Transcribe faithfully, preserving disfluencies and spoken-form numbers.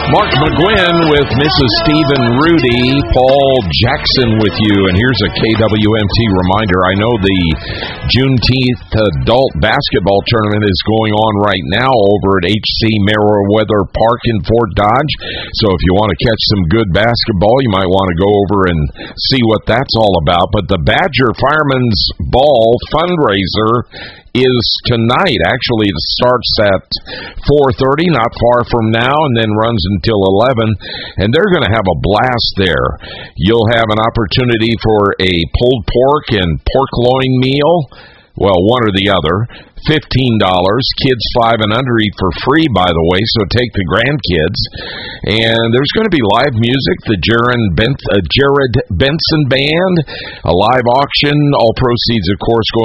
Mark McGuinn with Missus Stephen Rudy, Paul Jackson with you, and here's a K W M T reminder. I know the Juneteenth Adult Basketball Tournament is going on right now over at H C Meriwether Park in Fort Dodge, so if you want to catch some good basketball, you might want to go over and see what that's all about. But the Badger Fireman's Ball fundraiser is tonight. Actually, it starts at four thirty, not far from now, and then runs until eleven, and they're going to have a blast there. You'll have an opportunity for a pulled pork and pork loin meal, well, one or the other, fifteen dollars. Kids five and under eat for free, by the way, so take the grandkids. And there's going to be live music, the Jared, ben- uh, Jared Benson Band, a live auction, all proceeds, of course, going